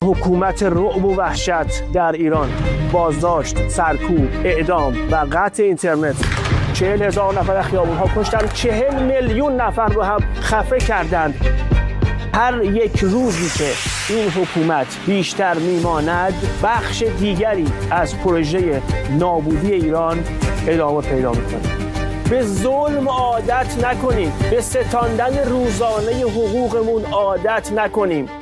حکومت رعب و وحشت در ایران، بازداشت، سرکوب، اعدام و قطع اینترنت، 40,000 نفر خیابون‌ها کشتن، 40 میلیون نفر رو هم خفه کردند. هر یک روزی که این حکومت بیشتر میماند، بخش دیگری از پروژه نابودی ایران ادامه پیدا میکنه. به ظلم عادت نکنیم، به ستاندن روزانه حقوقمون عادت نکنیم.